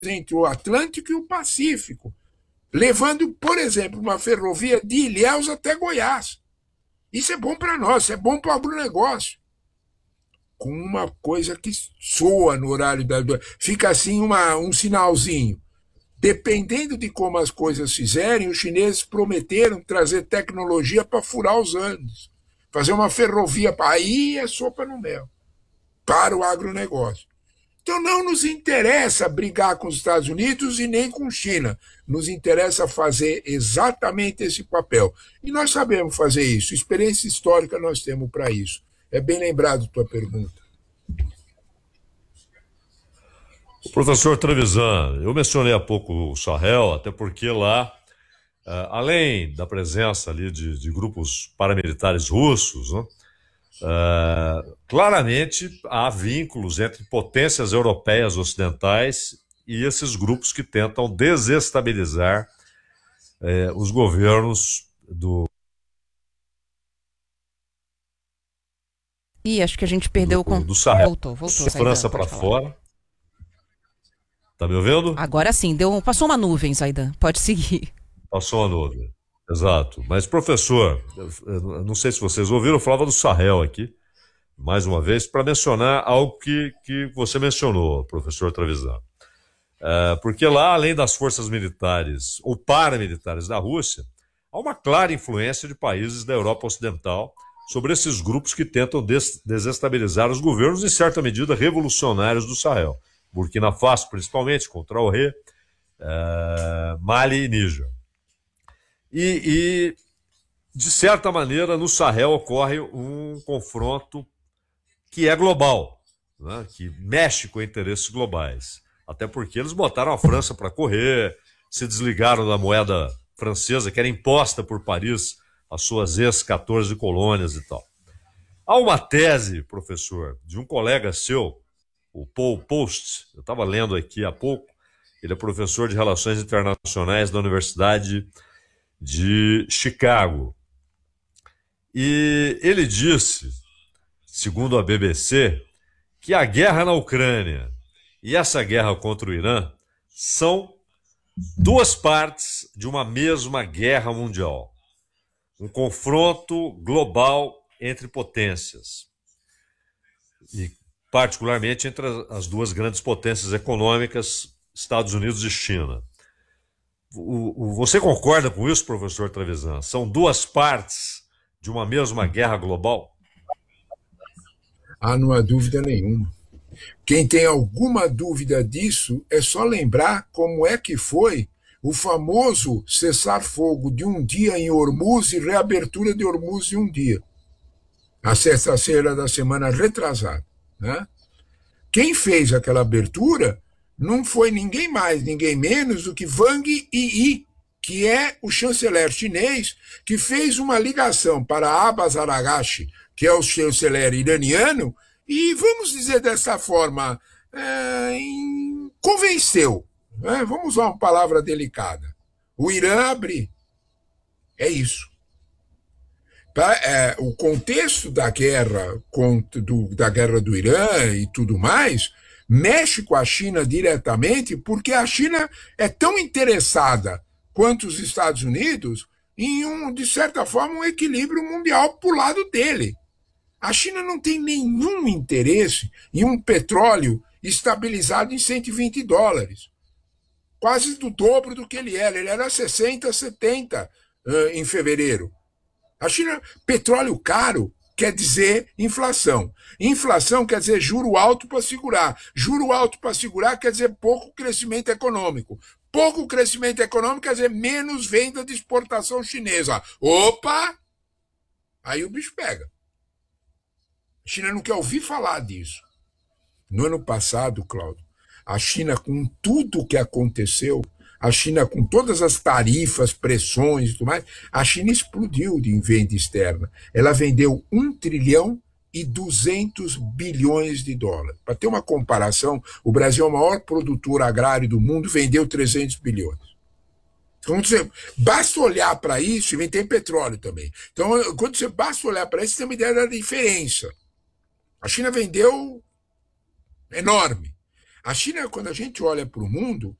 entre o Atlântico e o Pacífico, levando, por exemplo, uma ferrovia de Ilhéus até Goiás. Isso é bom para nós, isso é bom para o agronegócio. Com uma coisa que soa no horário da. Fica assim um sinalzinho. Dependendo de como as coisas fizerem, os chineses prometeram trazer tecnologia para furar os Andes. Fazer uma ferrovia. Aí é sopa no mel. Para o agronegócio. Então não nos interessa brigar com os Estados Unidos e nem com a China. Nos interessa fazer exatamente esse papel. E nós sabemos fazer isso. Experiência histórica nós temos para isso. É bem lembrado a tua pergunta. O professor Trevisan, eu mencionei há pouco o Sahel, até porque lá, além da presença ali de grupos paramilitares russos, né, claramente há vínculos entre potências europeias ocidentais e esses grupos que tentam desestabilizar os governos do... Acho que a gente perdeu do Sahel. Voltou, França para fora. Tá me ouvindo? Agora sim, passou uma nuvem, Zaidan. Pode seguir. Passou uma nuvem. Exato. Mas, professor, eu não sei se vocês ouviram, eu falava do Sahel aqui, mais uma vez, para mencionar algo que você mencionou, professor Trevisan. Porque lá, além das forças militares ou paramilitares da Rússia, há uma clara influência de países da Europa Ocidental sobre esses grupos que tentam desestabilizar os governos, em certa medida, revolucionários do Sahel. Burkina Faso, principalmente, contra o Traoré, Mali e Níger. E, de certa maneira, no Sahel ocorre um confronto que é global, né, que mexe com interesses globais. Até porque eles botaram a França para correr, se desligaram da moeda francesa, que era imposta por Paris às suas ex-14 colônias e tal. Há uma tese, professor, de um colega seu, o Paul Post, eu estava lendo aqui há pouco, ele é professor de Relações Internacionais da Universidade de Chicago. E ele disse, segundo a BBC, que a guerra na Ucrânia e essa guerra contra o Irã são duas partes de uma mesma guerra mundial. Um confronto global entre potências. E particularmente entre as duas grandes potências econômicas, Estados Unidos e China. Você concorda com isso, professor Trevisan? São duas partes de uma mesma guerra global? Não há dúvida nenhuma. Quem tem alguma dúvida disso é só lembrar como é que foi o famoso cessar-fogo de um dia em Hormuz e reabertura de Hormuz em um dia. A sexta-feira da semana retrasada. Né? Quem fez aquela abertura não foi ninguém mais, ninguém menos do que Wang Yi, que é o chanceler chinês, que fez uma ligação para Abbas Araghchi, que é o chanceler iraniano, e, vamos dizer dessa forma, convenceu. Né? Vamos usar uma palavra delicada. O Irã abrir. É isso. O contexto da guerra do Irã e tudo mais mexe com a China diretamente, porque a China é tão interessada quanto os Estados Unidos em de certa forma, um equilíbrio mundial para o lado dele. A China não tem nenhum interesse em um petróleo estabilizado em $120, quase do dobro do que ele era. Ele era 60, 70 em fevereiro. A China, petróleo caro quer dizer inflação. Inflação quer dizer juro alto para segurar. Juro alto para segurar quer dizer pouco crescimento econômico. Pouco crescimento econômico quer dizer menos venda de exportação chinesa. Opa! Aí o bicho pega. A China não quer ouvir falar disso. No ano passado, Cláudio, a China, com tudo o que aconteceu, a China, com todas as tarifas, pressões e tudo mais, a China explodiu em venda externa. Ela vendeu 1 trilhão e 200 bilhões de dólares. Para ter uma comparação, o Brasil é o maior produtor agrário do mundo, vendeu 300 bilhões. Então, basta olhar para isso, e tem petróleo também. Então, quando você basta olhar para isso, você tem uma ideia da diferença. A China vendeu enorme. A China, quando a gente olha para o mundo,